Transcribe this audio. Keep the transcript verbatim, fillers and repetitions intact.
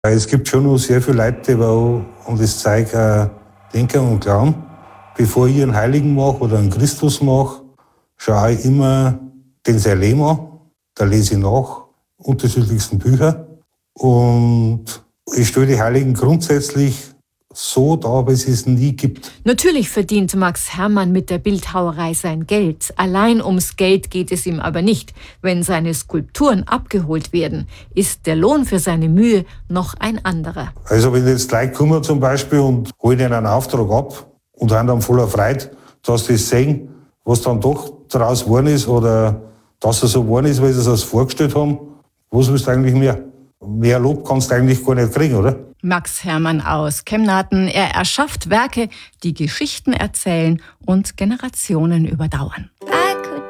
Es gibt schon noch sehr viele Leute, die auch an das Zeug äh, denken und glauben. Bevor ich einen Heiligen mache oder einen Christus mache, schaue ich immer den sein Leben an. Da lese ich nach, unterschiedlichsten Bücher. Und ich stelle die Heiligen grundsätzlich so dar, wie es es nie gibt. Natürlich verdient Max Herrmann mit der Bildhauerei sein Geld. Allein ums Geld geht es ihm aber nicht. Wenn seine Skulpturen abgeholt werden, ist der Lohn für seine Mühe noch ein anderer. Also wenn jetzt Leute kommen zum Beispiel und holen ihnen einen Auftrag ab und haben dann voller Freude, dass sie das sehen, was dann doch daraus geworden ist oder dass er so geworden ist, weil sie es sich vorgestellt haben, was willst du eigentlich mehr? Mehr Lob kannst du eigentlich gar nicht kriegen, oder? Max Herrmann aus Kemnaten. Er erschafft Werke, die Geschichten erzählen und Generationen überdauern.